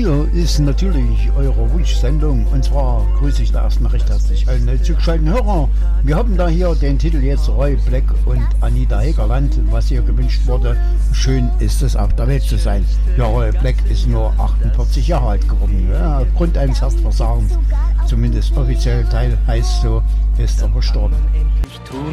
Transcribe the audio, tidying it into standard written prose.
Hier ist natürlich eure Wunschsendung und zwar grüße ich da erstmal recht herzlich allen neu zugeschalteten Hörer. Wir haben da hier den Titel jetzt Roy Black und Anita Hegerland, was hier gewünscht wurde. Schön ist es auf der Welt zu sein. Ja, Roy Black ist nur 48 Jahre alt geworden. Ja, aufgrund eines Herzversagens, zumindest offiziell Teil heißt so, ist er verstorben.